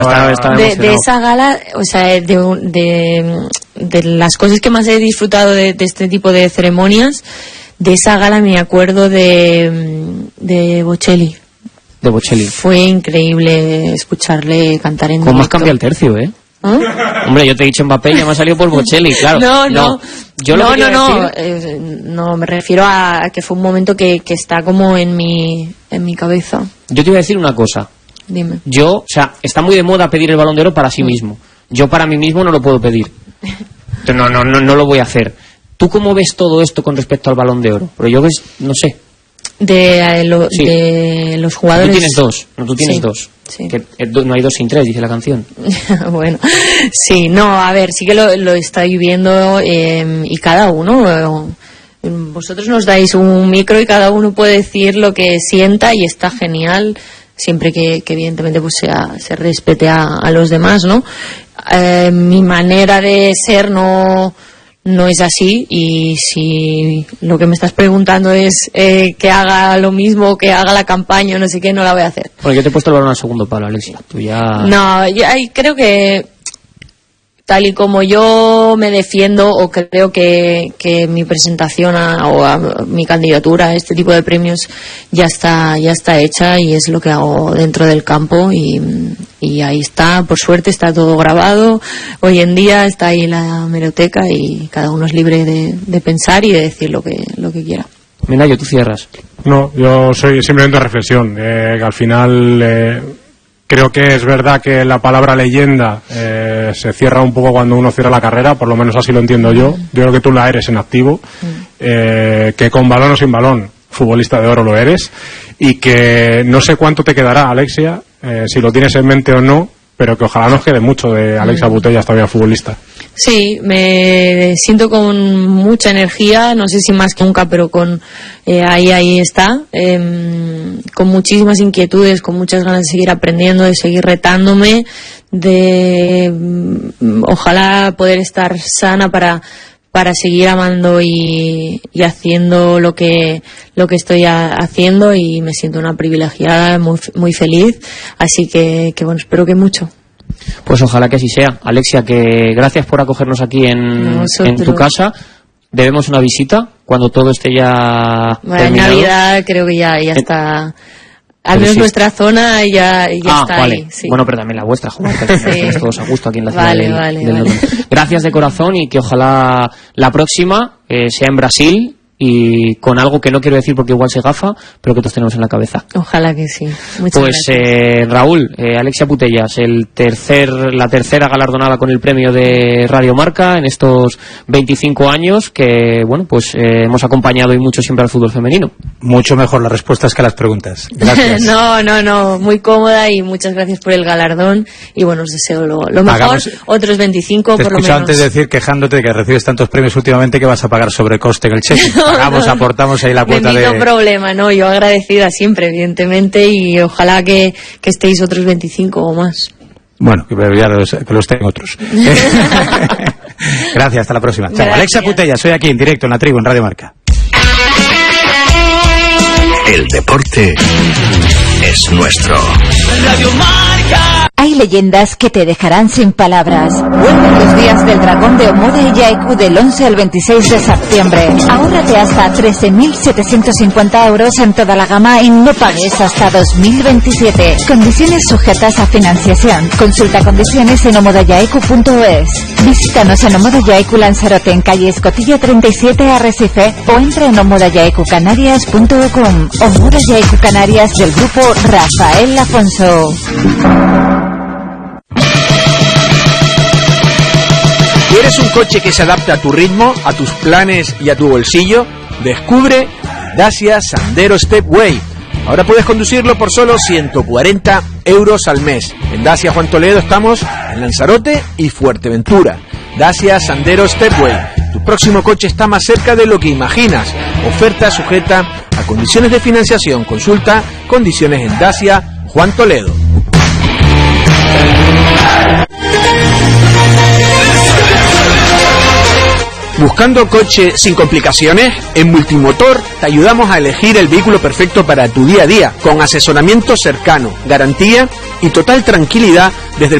de esa gala, o sea, de las cosas que más he disfrutado de este tipo de ceremonias, de esa gala me acuerdo de Bocelli. De Bocelli. Fue increíble escucharle cantar en directo. ¿Cómo has cambiado el tercio, Hombre, yo te he dicho Mbappé y ya me ha salido por Bocelli, claro. No, me refiero a que fue un momento que está como en mi cabeza. Yo te iba a decir una cosa. Dime. O sea, está muy de moda pedir el Balón de Oro para sí mismo. Yo para mí mismo no lo puedo pedir. No lo voy a hacer. ¿Tú cómo ves todo esto con respecto al Balón de Oro? Pero yo no sé. De los jugadores. Tú tienes dos. Sí. Que no hay dos sin tres, dice la canción. Bueno, sí, a ver, sí que lo estoy viendo y cada uno. Vosotros nos dais un micro y cada uno puede decir lo que sienta y está genial, siempre que evidentemente pues se respete a los demás, ¿no? Mi manera de ser no es así, y si lo que me estás preguntando es que haga lo mismo, que haga la campaña o no sé qué, no la voy a hacer. Bueno, yo te he puesto el balón al segundo palo, Alexia. Tú ya... No, yo creo que tal y como yo me defiendo, o creo que mi presentación o mi candidatura a este tipo de premios ya está hecha, y es lo que hago dentro del campo, y ahí está, por suerte está todo grabado. Hoy en día está ahí la hemeroteca y cada uno es libre de pensar y de decir lo que quiera. Menayo, tú cierras. No, yo soy simplemente reflexión, que al final creo que es verdad que la palabra leyenda se cierra un poco cuando uno cierra la carrera, por lo menos así lo entiendo yo. Yo creo que tú la eres en activo, que con balón o sin balón, futbolista de oro lo eres, y que no sé cuánto te quedará, Alexia, si lo tienes en mente o no, pero que ojalá nos quede mucho de Alexia Putellas todavía futbolista. Sí, me siento con mucha energía, no sé si más que nunca, pero ahí está, con muchísimas inquietudes, con muchas ganas de seguir aprendiendo, de seguir retándome, de ojalá poder estar sana para seguir amando y haciendo lo que estoy haciendo, y me siento una privilegiada, muy, muy feliz, así que bueno, espero que mucho. Pues ojalá que así sea. Alexia, que gracias por acogernos aquí en tu casa. Debemos una visita cuando todo esté ya terminado. En Navidad creo que ya está. Al menos nuestra zona ya está vale. ahí. Sí. Bueno, pero también la vuestra, joder, que estamos todos a gusto aquí en la ciudad vale. Gracias de corazón, y que ojalá la próxima sea en Brasil, y con algo que no quiero decir porque igual se gafa, pero que todos tenemos en la cabeza. Ojalá que sí. Muchas gracias. Raúl, Alexia Putellas, la tercera galardonada con el premio de Radio Marca en estos 25 años que, bueno, pues hemos acompañado y mucho siempre al fútbol femenino. Mucho mejor las respuestas que las preguntas. Gracias. No, muy cómoda, y muchas gracias por el galardón, y bueno, os deseo lo mejor. Otros 25 por lo menos. Te he escuchado antes decir, quejándote de que recibes tantos premios últimamente, que vas a pagar sobrecoste en el cheque. Aportamos ahí la cuota de... No problema, yo agradecida siempre, evidentemente, y ojalá que estéis otros 25 o más. Bueno, que lo estén otros. Gracias, hasta la próxima. Chao. Alexia Putellas, soy aquí en directo en La Tribu, en Radio Marca. El deporte es nuestro. Radio Marca. Hay leyendas que te dejarán sin palabras. Vuelven los días del dragón de Omoda y Yaiku del 11 al 26 de septiembre. Ahórrate hasta 13.750 euros en toda la gama y no pagues hasta 2027. Condiciones sujetas a financiación. Consulta condiciones en omodayaiku.es. Visítanos en Omoda Yaiku Lanzarote, en calle Escotilla 37, Arrecife, o entra en omodayaikucanarias.com. Omoda Yaiku Canarias, del grupo Rafael Afonso. ¿Quieres un coche que se adapte a tu ritmo, a tus planes y a tu bolsillo? Descubre Dacia Sandero Stepway. Ahora puedes conducirlo por solo 140 euros al mes. En Dacia Juan Toledo estamos en Lanzarote y Fuerteventura. Dacia Sandero Stepway. Tu próximo coche está más cerca de lo que imaginas. Oferta sujeta a condiciones de financiación. Consulta condiciones en Dacia Juan Toledo. ¿Buscando coche sin complicaciones? En Multimotor te ayudamos a elegir el vehículo perfecto para tu día a día, con asesoramiento cercano, garantía y total tranquilidad desde el